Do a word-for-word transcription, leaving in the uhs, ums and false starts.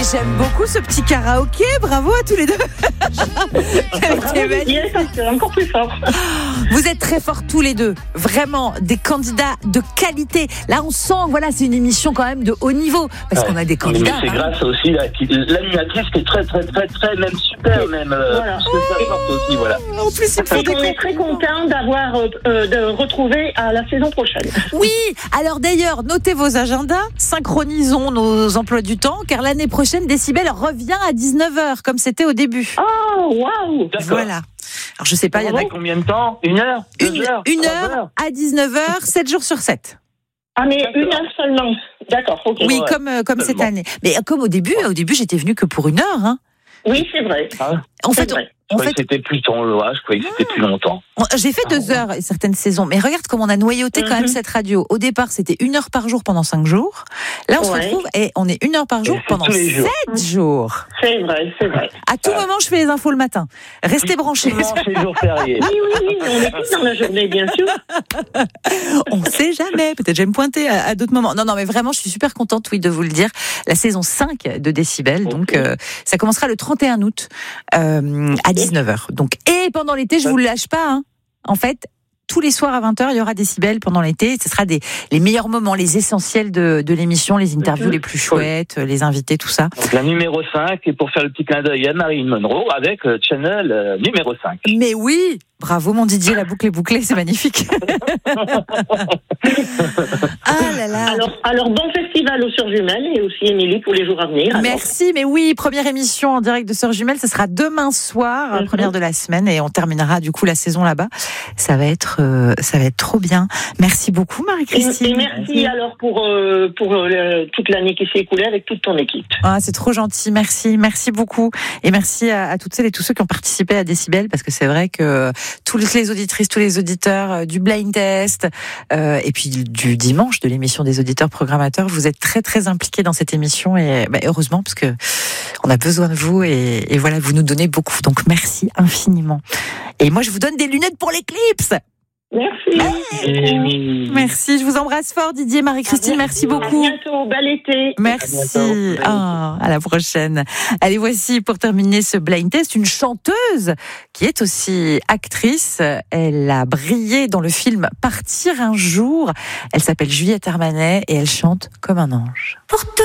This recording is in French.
Et j'aime beaucoup ce petit karaoké. Bravo à tous les deux. C'est encore plus fort. Vous êtes très forts tous les deux. Vraiment des candidats de qualité. Là, on sent, voilà, c'est une émission quand même de haut niveau. Parce ouais. qu'on a des candidats. Mais c'est hein. grâce aussi à l'animatrice qui est très, très, très, très, même super, même. Euh, voilà. C'est forte aussi, voilà. En plus, il faut Et on est très content d'avoir, euh, de retrouver à la saison prochaine. Oui. Alors d'ailleurs, notez vos agendas, synchronisons nos emplois du temps, car l'année prochaine, Décibel revient à dix-neuf heures, comme c'était au début. Oh, waouh! Voilà. Alors je sais pas, il y en a combien de temps? Une heure? Une, heure, une heure, heure à dix-neuf heures, sept jours sur sept. Ah mais D'accord. une heure seulement. D'accord, ok. Oui, ouais. comme, euh, comme cette année. Mais comme au début, ouais. au début, j'étais venue que pour une heure. Hein. Oui, c'est vrai. Ah. En fait, vrai. Je croyais que c'était plus temps, là. Je croyais que c'était plus longtemps. J'ai fait deux heures certaines saisons, mais regarde comment on a noyauté quand même Mm-hmm. cette radio. Au départ, c'était une heure par jour pendant cinq jours. Là, on ouais. se retrouve et on est une heure par jour et pendant sept jours. jours. C'est vrai, c'est vrai. À tout ah. moment, je fais les infos le matin. Restez branchés. C'est jour férié. Oui, oui, oui, on est tous dans la journée, bien sûr. On ne sait jamais. Peut-être je vais me pointer à, à d'autres moments. Non, non, mais vraiment, je suis super contente, oui, de vous le dire. La saison cinq de Décibel, okay. donc euh, ça commencera le trente et un août euh, à dix-neuf heures. Donc, et pendant l'été, je vous le lâche pas. Hein. En fait, tous les soirs à vingt heures, il y aura Décibel pendant l'été. Ce sera des, les meilleurs moments, les essentiels de, de l'émission, les interviews mm-hmm. les plus chouettes, les invités, tout ça. Donc, la numéro cinq, et pour faire le petit clin d'œil à Marilyn Monroe, avec euh, Channel euh, numéro cinq. Mais oui, bravo mon Didier, la boucle est bouclée, c'est magnifique. Ah là là. Alors, alors bon festival aux Sœurs Jumelles et aussi Émilie pour les jours à venir. Alors. Merci, mais oui, première émission en direct de Sœurs Jumelles, ce sera demain soir, mm-hmm. première de la semaine, et on terminera du coup la saison là-bas. Ça va être, euh, ça va être trop bien. Merci beaucoup Marie-Christine. Et, et merci, merci alors pour euh, pour euh, toute l'année qui s'est écoulée avec toute ton équipe. Ah, c'est trop gentil, merci, merci beaucoup, et merci à, à toutes celles et tous ceux qui ont participé à Décibel, parce que c'est vrai que toutes les auditrices, tous les auditeurs euh, du blind test, euh, et puis du, du dimanche de l'émission des auditeurs programmateurs, vous êtes très très impliqués dans cette émission, et bah, heureusement, parce que on a besoin de vous, et, et voilà, vous nous donnez beaucoup, donc merci infiniment. Et moi, je vous donne des lunettes pour l'éclipse. Merci. Hey. Merci, je vous embrasse fort Didier, Marie-Christine, merci beaucoup. À bientôt, bel été. Merci, à, oh, à la prochaine. Allez, voici pour terminer ce blind test une chanteuse qui est aussi actrice. Elle a brillé dans le film Partir un jour. Elle s'appelle Juliette Armanet et elle chante comme un ange. Pour